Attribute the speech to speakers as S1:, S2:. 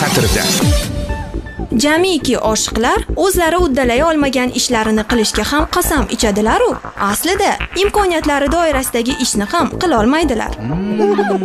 S1: satrda.
S2: Jamiki oshiqlar o'zlari uddalay olmagan ishlarini qilishga ham qasam ichadilar-u, aslida imkoniyatlari doirasidagi ishni ham qila olmaydilar.